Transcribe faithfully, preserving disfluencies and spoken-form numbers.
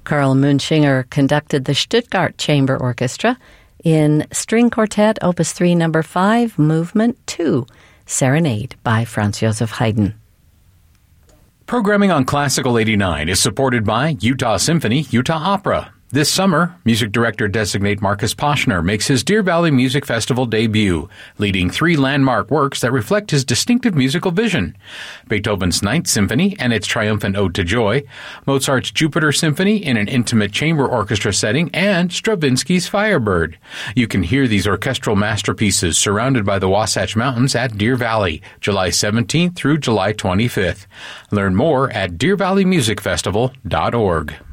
Karl Munchinger conducted the Stuttgart Chamber Orchestra in String Quartet, Opus three, Number five, Movement two, Serenade by Franz Joseph Haydn. Programming on Classical eighty-nine is supported by Utah Symphony, Utah Opera. This summer, music director-designate Marcus Poschner makes his Deer Valley Music Festival debut, leading three landmark works that reflect his distinctive musical vision: Beethoven's Ninth Symphony and its triumphant Ode to Joy, Mozart's Jupiter Symphony in an intimate chamber orchestra setting, and Stravinsky's Firebird. You can hear these orchestral masterpieces surrounded by the Wasatch Mountains at Deer Valley, July seventeenth through July twenty-fifth. Learn more at deer valley music festival dot org.